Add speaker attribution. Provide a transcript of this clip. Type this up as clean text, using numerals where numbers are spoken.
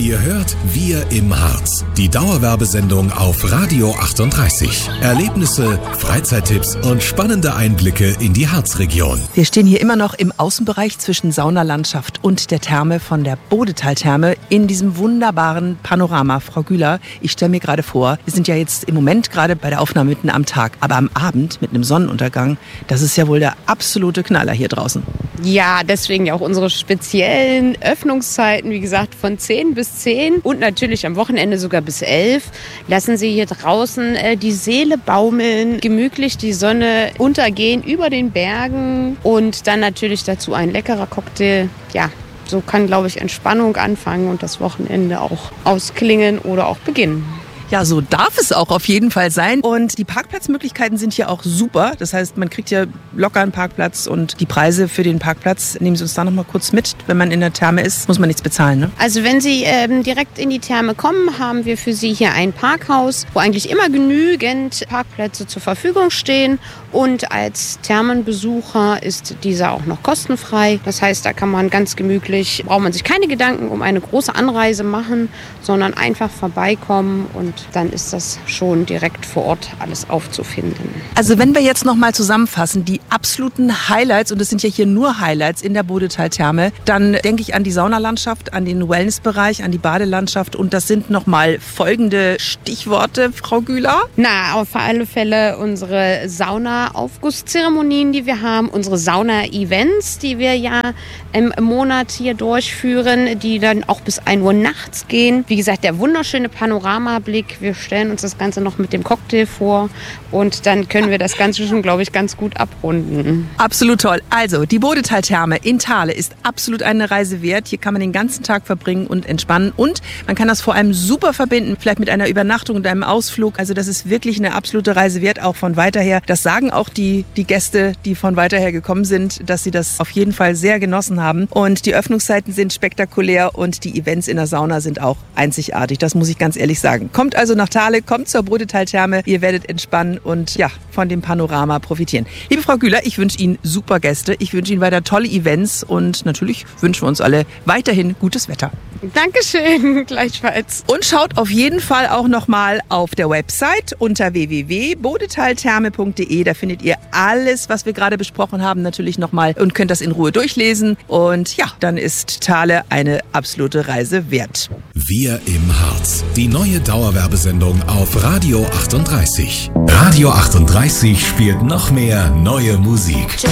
Speaker 1: Ihr hört Wir im Harz, die Dauerwerbesendung auf Radio 38. Erlebnisse, Freizeittipps und spannende Einblicke in die Harzregion.
Speaker 2: Wir stehen hier immer noch im Außenbereich zwischen Saunalandschaft und der Therme von der Bodetal-Therme in diesem wunderbaren Panorama. Frau Güler, ich stelle mir gerade vor, wir sind ja jetzt im Moment gerade bei der Aufnahme mitten am Tag, aber am Abend mit einem Sonnenuntergang, das ist ja wohl der absolute Knaller hier draußen.
Speaker 3: Ja, deswegen ja auch unsere speziellen Öffnungszeiten, wie gesagt, von 10 bis 10 und natürlich am Wochenende sogar bis 11. Lassen Sie hier draußen die Seele baumeln, gemütlich die Sonne untergehen über den Bergen und dann natürlich dazu ein leckerer Cocktail. Ja, so kann, glaube ich, Entspannung anfangen und das Wochenende auch ausklingen oder auch beginnen.
Speaker 2: Ja, so darf es auch auf jeden Fall sein. Und die Parkplatzmöglichkeiten sind hier auch super. Das heißt, man kriegt hier locker einen Parkplatz und die Preise für den Parkplatz, nehmen Sie uns da noch mal kurz mit. Wenn man in der Therme ist, muss man nichts bezahlen, ne?
Speaker 3: Also wenn Sie direkt in die Therme kommen, haben wir für Sie hier ein Parkhaus, wo eigentlich immer genügend Parkplätze zur Verfügung stehen. Und als Thermenbesucher ist dieser auch noch kostenfrei. Das heißt, da kann man ganz gemütlich, braucht man sich keine Gedanken um eine große Anreise machen, sondern einfach vorbeikommen und dann ist das schon direkt vor Ort alles aufzufinden.
Speaker 2: Also wenn wir jetzt noch mal zusammenfassen, die absoluten Highlights, und es sind ja hier nur Highlights in der Bodetal-Therme, dann denke ich an die Saunalandschaft, an den Wellnessbereich, an die Badelandschaft und das sind noch mal folgende Stichworte, Frau Güler.
Speaker 3: Na, auf alle Fälle unsere Sauna-Aufgusszeremonien, die wir haben, unsere Sauna-Events, die wir ja im Monat hier durchführen, die dann auch bis 1 Uhr nachts gehen. Wie gesagt, der wunderschöne Panoramablick. Wir stellen uns das Ganze noch mit dem Cocktail vor und dann können wir das Ganze schon, glaube ich, ganz gut abrunden.
Speaker 2: Absolut toll. Also, die Bodetal-Therme in Thale ist absolut eine Reise wert. Hier kann man den ganzen Tag verbringen und entspannen und man kann das vor allem super verbinden, vielleicht mit einer Übernachtung und einem Ausflug. Also, das ist wirklich eine absolute Reise wert, auch von weiter her. Das sagen auch die Gäste, die von weiter her gekommen sind, dass sie das auf jeden Fall sehr genossen haben. Und die Öffnungszeiten sind spektakulär und die Events in der Sauna sind auch einzigartig. Das muss ich ganz ehrlich sagen. Kommt also nach Thale, kommt zur Bodetal-Therme. Ihr werdet entspannen und ja, von dem Panorama profitieren. Liebe Frau Güler, ich wünsche Ihnen super Gäste. Ich wünsche Ihnen weiter tolle Events und natürlich wünschen wir uns alle weiterhin gutes Wetter.
Speaker 3: Dankeschön, gleichfalls.
Speaker 2: Und schaut auf jeden Fall auch nochmal auf der Website unter www.bodetaltherme.de. Da findet ihr alles, was wir gerade besprochen haben, natürlich nochmal und könnt das in Ruhe durchlesen. Und ja, dann ist Thale eine absolute Reise wert.
Speaker 1: Wir im Harz, die neue Dauerwerbesendung auf Radio 38. Radio 38 spielt noch mehr neue Musik.